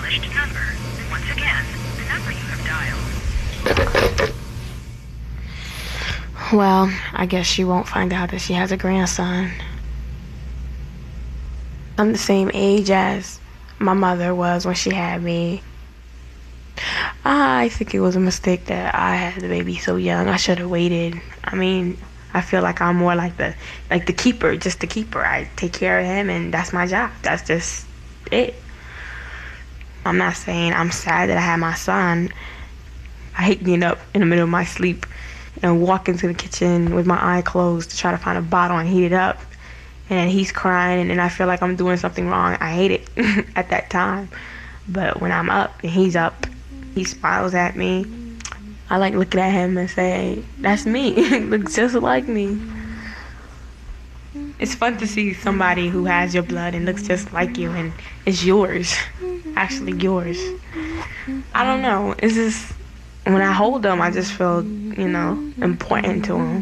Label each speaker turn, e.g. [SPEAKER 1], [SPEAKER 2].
[SPEAKER 1] unacknowledged number. Once again, the number you have dialed.
[SPEAKER 2] Well, I guess she won't find out that she has a grandson. I'm the same age as my mother was when she had me. I think it was a mistake that I had the baby so young. I should have waited. I mean, I feel like I'm more like the keeper, just the keeper. I take care of him, and that's my job. That's just it. I'm not saying I'm sad that I had my son. I hate getting up in the middle of my sleep and walk into the kitchen with my eye closed to try to find a bottle and heat it up. And then he's crying, and then I feel like I'm doing something wrong. I hate it at that time. But when I'm up and he's up, he smiles at me. I like looking at him and say, that's me. He looks just like me. It's fun to see somebody who has your blood and looks just like you and is yours. Actually yours. I don't know. It's just, when I hold him, I just feel, important to him.